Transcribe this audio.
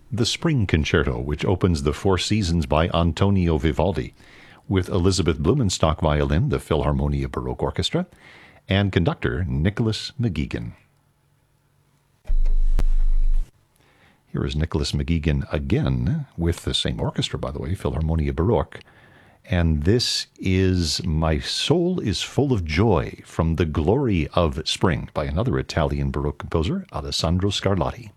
the Spring Concerto, which opens the Four Seasons by Antonio Vivaldi, with Elizabeth Blumenstock violin, the Philharmonia Baroque Orchestra, and conductor Nicholas McGeegan. Here is Nicholas McGeegan again, with the same orchestra, by the way, Philharmonia Baroque. And this is My Soul is Full of Joy from The Glory of Spring by another Italian Baroque composer, Alessandro Scarlatti.